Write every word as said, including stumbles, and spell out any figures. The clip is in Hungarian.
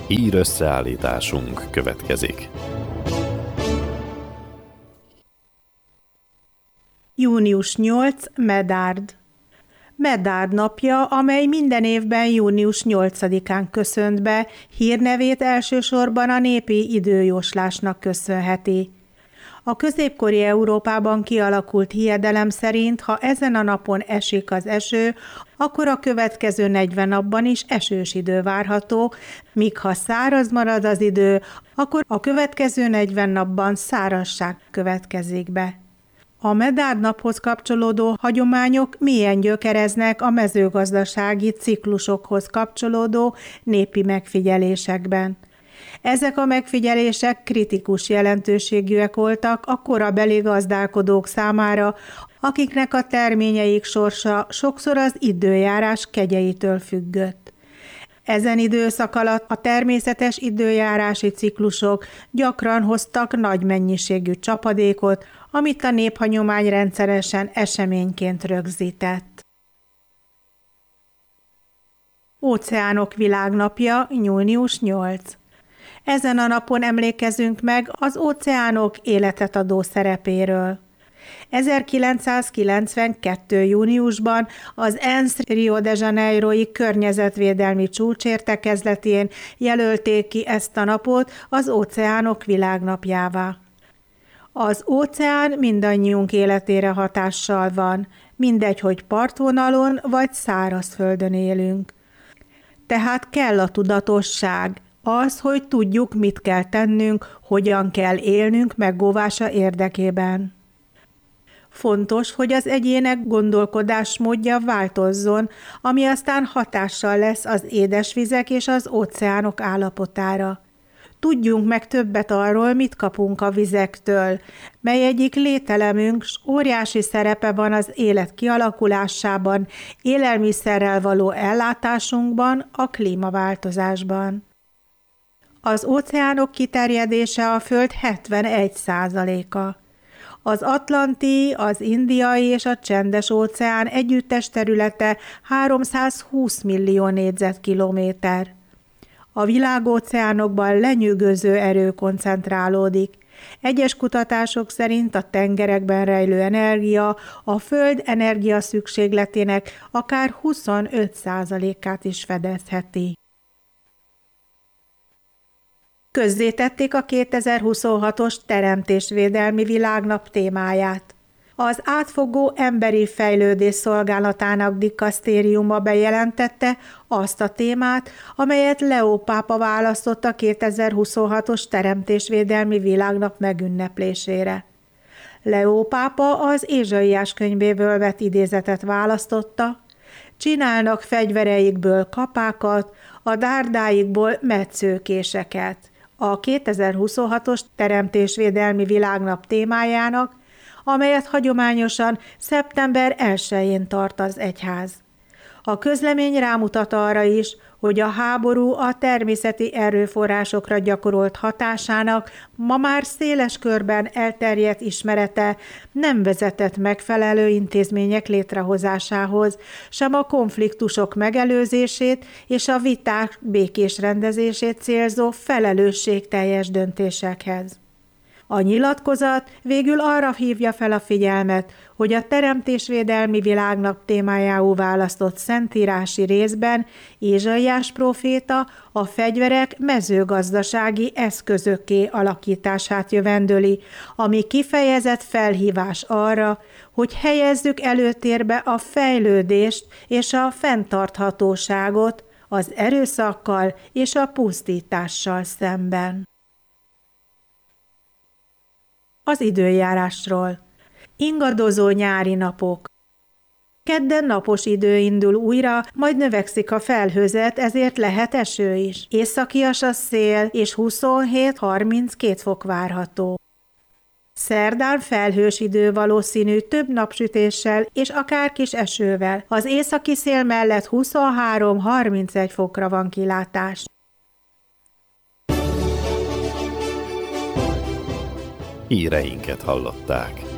Hír összeállításunk következik. június nyolcadika Medárd. Medárd napja, amely minden évben június nyolcadikán köszönt be, hírnevét elsősorban a népi időjóslásnak köszönheti. A középkori Európában kialakult hiedelem szerint, ha ezen a napon esik az eső, akkor a következő negyven napban is esős idő várható, míg ha száraz marad az idő, akkor a következő negyven napban szárazság következik be. A Medárd naphoz kapcsolódó hagyományok mélyen gyökereznek a mezőgazdasági ciklusokhoz kapcsolódó népi megfigyelésekben. Ezek a megfigyelések kritikus jelentőségűek voltak a korabeli gazdálkodók számára, akiknek a terményeik sorsa sokszor az időjárás kegyeitől függött. Ezen időszak alatt a természetes időjárási ciklusok gyakran hoztak nagy mennyiségű csapadékot, amit a néphagyomány rendszeresen eseményként rögzített. Óceánok világnapja, június nyolcadika. Ezen a napon emlékezünk meg az óceánok életet adó szerepéről. ezerkilencszázkilencvenkettő. júniusban az ENSZ Rio de Janeiro-i környezetvédelmi csúcsértekezletén jelölték ki ezt a napot az óceánok világnapjává. Az óceán mindannyiunk életére hatással van, mindegy, hogy partvonalon vagy szárazföldön élünk. Tehát kell a tudatosság, az, hogy tudjuk, mit kell tennünk, hogyan kell élnünk megóvása érdekében. Fontos, hogy az egyének gondolkodásmódja változzon, ami aztán hatással lesz az édesvizek és az óceánok állapotára. Tudjunk meg többet arról, mit kapunk a vizektől, mely egyik lételemünk, s óriási szerepe van az élet kialakulásában, élelmiszerrel való ellátásunkban, a klímaváltozásban. Az óceánok kiterjedése a Föld hetvenegy százaléka. Az Atlanti, az Indiai és a Csendes-óceán együttes területe háromszázhúsz millió négyzetkilométer. A világóceánokban lenyűgöző erő koncentrálódik. Egyes kutatások szerint a tengerekben rejlő energia a Föld energia szükségletének akár huszonöt százalékát is fedezheti. Közzétették a kétezer-huszonhatos Teremtésvédelmi Világnap témáját. Az átfogó emberi fejlődés szolgálatának dikasztériuma bejelentette azt a témát, amelyet Leó pápa választott a kétezer-huszonhatos Teremtésvédelmi Világnap megünneplésére. Leó pápa az Ézsaiás könyvéből vett idézetet választotta: csinálnak fegyvereikből kapákat, a dárdáikból metszőkéseket. A kétezer-huszonhatos Teremtésvédelmi Világnap témájának, amelyet hagyományosan szeptember elsején tart az egyház. A közlemény rámutat arra is, hogy a háború a természeti erőforrásokra gyakorolt hatásának ma már széles körben elterjedt ismerete nem vezetett megfelelő intézmények létrehozásához, sem a konfliktusok megelőzését és a viták békés rendezését célzó felelősségteljes döntésekhez. A nyilatkozat végül arra hívja fel a figyelmet, hogy a Teremtésvédelmi Világnap témájául választott szentírási részben Ézsaiás próféta a fegyverek mezőgazdasági eszközökké alakítását jövendöli, ami kifejezett felhívás arra, hogy helyezzük előtérbe a fejlődést és a fenntarthatóságot az erőszakkal és a pusztítással szemben. Az időjárásról. Ingadozó nyári napok. Kedden napos idő indul újra, majd növekszik a felhőzet, ezért lehet eső is. Északias a szél, és huszonhét-harminckét fok várható. Szerdán felhős idő valószínű több napsütéssel és akár kis esővel. Az északi szél mellett huszonhárom-harmincegy fokra van kilátás. Híreinket hallották.